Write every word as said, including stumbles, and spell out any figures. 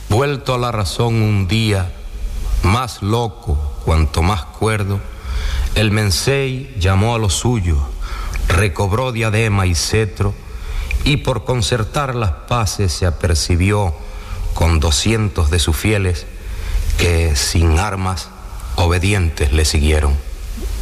Vuelto a la razón un día, más loco cuanto más cuerdo, el Mensei llamó a los suyos, recobró diadema y cetro, y por concertar las paces se apercibió con doscientos de sus fieles que sin armas obedientes le siguieron.